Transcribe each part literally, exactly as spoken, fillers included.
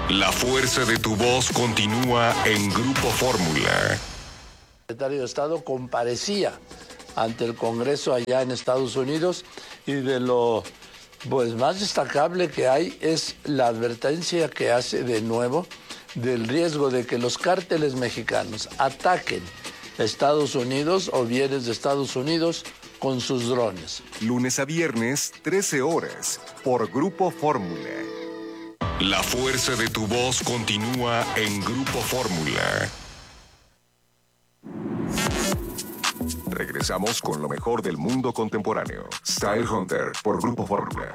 La fuerza de tu voz continúa en Grupo Fórmula. El secretario de Estado comparecía ante el Congreso allá en Estados Unidos y de lo pues más destacable que hay es la advertencia que hace de nuevo del riesgo de que los cárteles mexicanos ataquen a Estados Unidos o bienes de Estados Unidos con sus drones. Lunes a viernes, trece horas, por Grupo Fórmula. La fuerza de tu voz continúa en Grupo Fórmula. Regresamos con lo mejor del mundo contemporáneo. Style Hunter por Grupo Fórmula.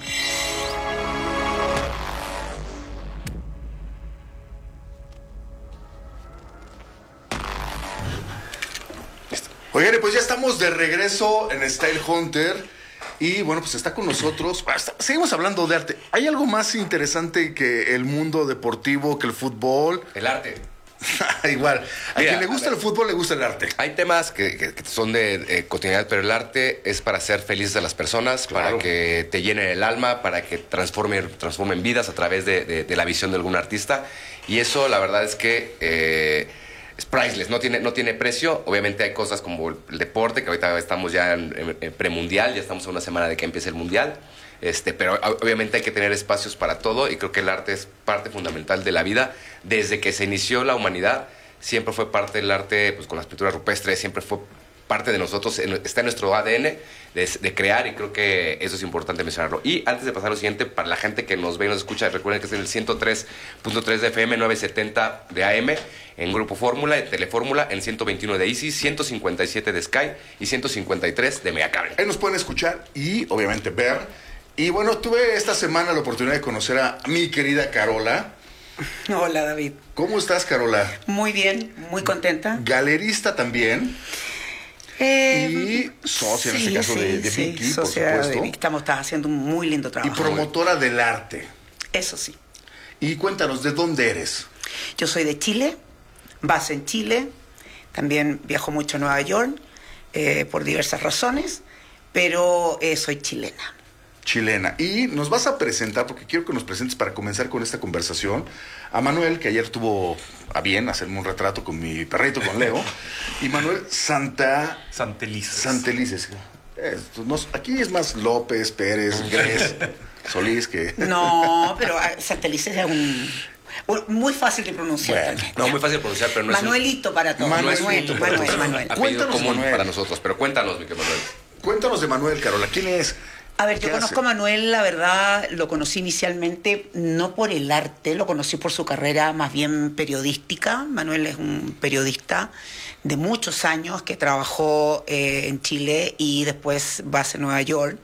Oigan, pues ya estamos de regreso en Style Hunter. Y bueno, pues está con nosotros. Seguimos hablando de arte. ¿Hay algo más interesante que el mundo deportivo, que el fútbol? El arte. Igual, a Mira, quien le gusta a el fútbol le gusta el arte. Hay temas que, que, que son de eh, cotidianidad, pero el arte es para hacer felices a las personas, Claro. para que te llenen el alma, para que transformen, transformen vidas a través de, de, de la visión de algún artista. Y eso, la verdad es que eh, es priceless, no tiene, no tiene precio. Obviamente hay cosas como el deporte, que ahorita estamos ya en, en, en premundial, ya estamos a una semana de que empiece el mundial. Este, pero obviamente hay que tener espacios para todo y creo que el arte es parte fundamental de la vida. Desde que se inició la humanidad, siempre fue parte del arte, pues con las pinturas rupestres, siempre fue parte de nosotros, está en nuestro A D N de, de crear y creo que eso es importante mencionarlo. Y antes de pasar a lo siguiente, para la gente que nos ve y nos escucha, recuerden que es en el ciento tres punto tres de F M, novecientos setenta de A M, en Grupo Fórmula, en Telefórmula, en ciento veintiuno de Easy, ciento cincuenta y siete de Sky y ciento cincuenta y tres de Megacable. Ahí nos pueden escuchar y obviamente ver. Y bueno, tuve esta semana la oportunidad de conocer a mi querida Carola. Hola, David. ¿Cómo estás, Carola? Muy bien, muy contenta. Galerista también. Eh, y socia, en sí, este caso, sí, de, de sí, Vicky, por socia supuesto. de Vicky. Estamos estás haciendo un muy lindo Y trabajo. promotora del arte. Eso sí. Y cuéntanos, ¿de dónde eres? Yo soy de Chile, base en Chile. También viajo mucho a Nueva York eh, por diversas razones, pero eh, soy chilena. Chilena. Y nos vas a presentar, porque quiero que nos presentes para comenzar con esta conversación, a Manuel, que ayer tuvo a bien hacerme un retrato con mi perrito, con Leo. Y Manuel Santa... Santelices. Santelices. Eh, nos- aquí es más López, Pérez, Gres, Solís, que... No, pero ah, Santelices es un... un- muy fácil de pronunciar Bueno, también. No, muy fácil de pronunciar, pero no Manuelito para todos. Manuelito, Manuel, para Manuel, todos. Manuel. apellido Cuéntanos, común Manuel. para nosotros, pero cuéntanos, mi querido Manuel. Cuéntanos de Manuel, Carola. ¿Quién es? A ver, ¿Qué yo conozco hace? a Manuel, la verdad, lo conocí inicialmente no por el arte, lo conocí por su carrera más bien periodística. Manuel es un periodista de muchos años que trabajó eh, en Chile y después base en Nueva York,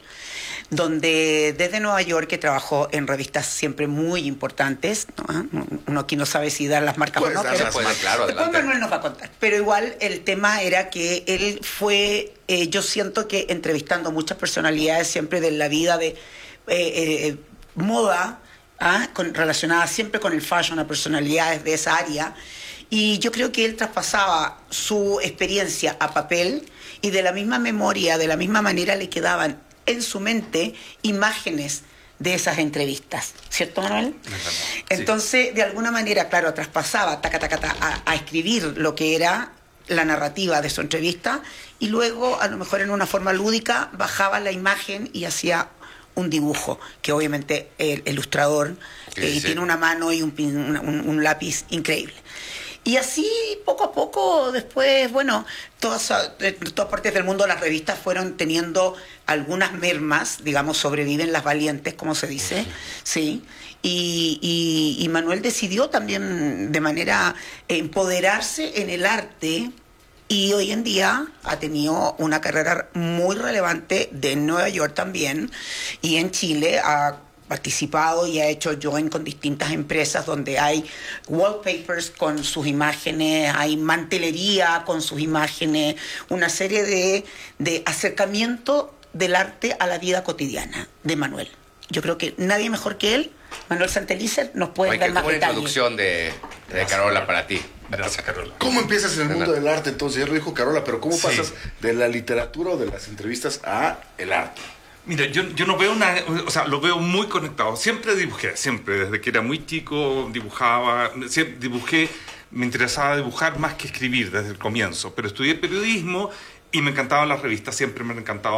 donde desde Nueva York que trabajó en revistas siempre muy importantes, ¿no? Uno aquí no sabe si dar las marcas Puedes o no, dar pero las Puede, claro, después adelante. Manuel nos va a contar. Pero igual el tema era que él fue, eh, yo siento que entrevistando muchas personalidades siempre de la vida de eh, eh, moda, ¿ah? con, relacionada siempre con el fashion, a personalidades de esa área. Y yo creo que él traspasaba su experiencia a papel y de la misma memoria, de la misma manera le quedaban en su mente imágenes de esas entrevistas, ¿cierto, Manuel? Entonces, de alguna manera, claro, traspasaba taca, taca, taca, a, a escribir lo que era la narrativa de su entrevista y luego, a lo mejor en una forma lúdica, bajaba la imagen y hacía un dibujo, que obviamente el ilustrador Sí, eh, y sí. tiene una mano y un, pin- una- un, un lápiz increíble. Y así, poco a poco, después, bueno, todas, de todas partes del mundo las revistas fueron teniendo algunas mermas, digamos, sobreviven las valientes, como se dice, sí. Y, y, y Manuel decidió también de manera eh, empoderarse en el arte y hoy en día ha tenido una carrera muy relevante de Nueva York también y en Chile ha participado y ha hecho join con distintas empresas donde hay wallpapers con sus imágenes, hay mantelería con sus imágenes, una serie de, de acercamiento del arte a la vida cotidiana de Manuel. Yo creo que nadie mejor que él, Manuel Santelices, nos puede Oye, dar qué más buena detalles. introducción de, de Carola para ti. Gracias, Carola. ¿Cómo empiezas en el mundo del arte entonces? Ya lo dijo Carola, pero ¿cómo Sí. pasas de la literatura o de las entrevistas a el arte? Mira, yo, yo no veo una... O sea, lo veo muy conectado. Siempre dibujé, siempre. Desde que era muy chico dibujaba. Siempre dibujé, me interesaba dibujar más que escribir desde el comienzo. Pero estudié periodismo y me encantaban las revistas. Siempre me han encantado